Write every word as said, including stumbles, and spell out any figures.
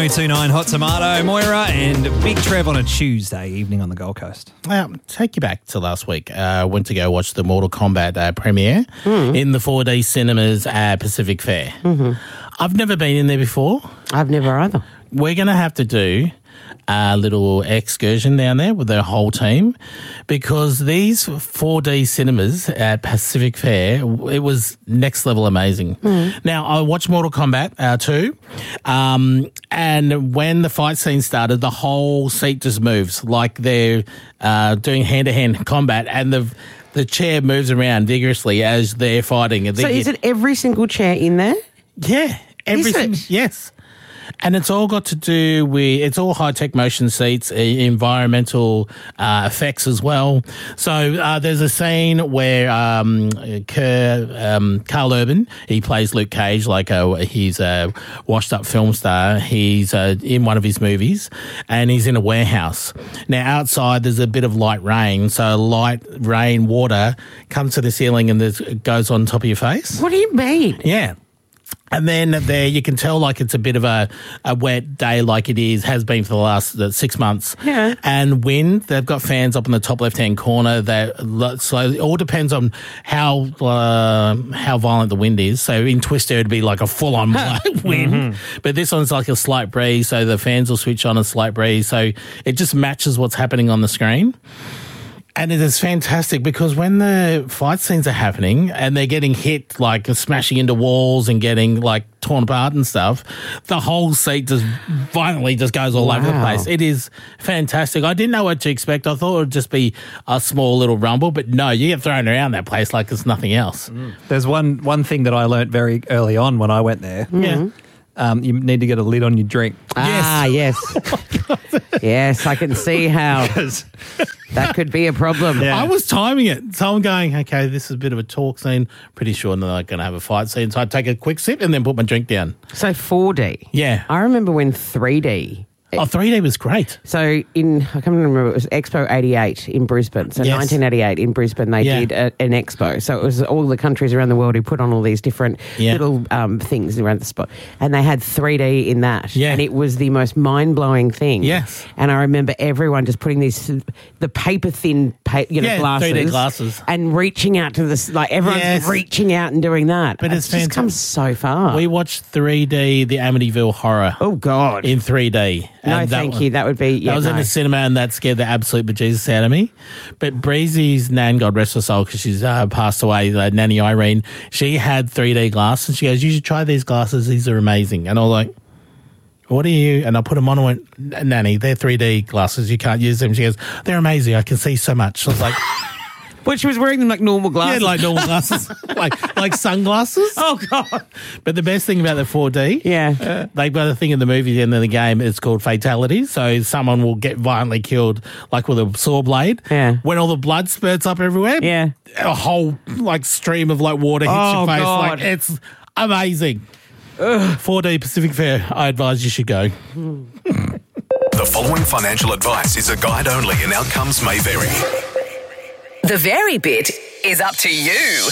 oh two nine Hot Tomato, Moira and Big Trev on a Tuesday evening on the Gold Coast. Well, take you back to last week. I uh, went to go watch the Mortal Kombat uh, premiere mm. in the four D cinemas at Pacific Fair. Mm-hmm. I've never been in there before. I've never either. We're going to have to do a little excursion down there with the whole team, because these four D cinemas at Pacific Fair, it was next level amazing. Mm. Now, I watched Mortal Kombat uh, two, um, and when the fight scene started, the whole seat just moves like they're uh, doing hand-to-hand combat, and the the chair moves around vigorously as they're fighting. So is it every single chair in there? Yeah. Everything. Yes. And it's all got to do with, it's all high-tech motion seats, environmental uh, effects as well. So uh, there's a scene where um, Kerr, um, Carl Urban, he plays Luke Cage, like a, he's a washed-up film star. He's uh, in one of his movies, and he's in a warehouse. Now, outside, there's a bit of light rain, so light, rain, water comes to the ceiling and it goes on top of your face. What do you mean? Yeah. And then there you can tell like it's a bit of a, a wet day like it is, has been for the last uh, six months. Yeah. And wind, they've got fans up in the top left-hand corner. That So it all depends on how uh, how violent the wind is. So in Twister, it'd be like a full-on wind. Mm-hmm. But this one's like a slight breeze, so the fans will switch on a slight breeze. So it just matches what's happening on the screen. And it is fantastic because when the fight scenes are happening and they're getting hit, like smashing into walls and getting like torn apart and stuff, the whole seat just violently just goes all wow. over the place. It is fantastic. I didn't know what to expect. I thought it would just be a small little rumble, but no, you get thrown around that place like it's nothing else. Mm. There's one, one thing that I learnt very early on when I went there. Mm-hmm. Yeah. Um, you need to get a lid on your drink. Ah, yes. Yes, yes I can see how that could be a problem. Yeah. I was timing it. So I'm going, okay, this is a bit of a talk scene. Pretty sure they're not going to have a fight scene. So I'd take a quick sip and then put my drink down. So four D. Yeah. I remember when three D... Oh, three D was great. So in, I can't remember, it was Expo eighty-eight in Brisbane. So yes. nineteen eighty-eight in Brisbane, they yeah. did a, an expo. So it was all the countries around the world who put on all these different yeah. little um, things around the spot. And they had three D in that. Yeah. And it was the most mind-blowing thing. Yes. And I remember everyone just putting these, the paper-thin pa- you know, yeah, glasses. three D glasses. And reaching out to this, like everyone's yes. reaching out and doing that. But it's, it's just come so far. We watched three D, the Amityville Horror. Oh, God. In three D. No, and thank you. That would be... Yeah, I was no. in the cinema and that scared the absolute bejesus out of me. But Breezy's nan, God rest her soul, because she's uh, passed away, uh, Nanny Irene, she had three D glasses. She goes, you should try these glasses. These are amazing. And I was like, what are you? And I put them on and went, Nanny, they're three D glasses. You can't use them. She goes, they're amazing. I can see so much. I was like... But she was wearing them like normal glasses. Yeah, like normal glasses, like like sunglasses. Oh, God. But the best thing about the four D, yeah, uh, they've got a thing in the movie at the end of the game, it's called fatality. So someone will get violently killed, like with a saw blade. Yeah. When all the blood spurts up everywhere, yeah, a whole like stream of like water hits oh, your face. God. Like it's amazing. Ugh. four D Pacific Fair, I advise you should go. The following financial advice is a guide only and outcomes may vary. The Very Bit is up to you.